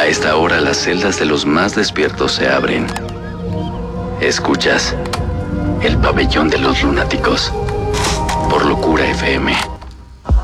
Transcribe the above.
A esta hora las celdas de los más despiertos se abren. Escuchas El Pabellón de los Lunáticos por Locura FM.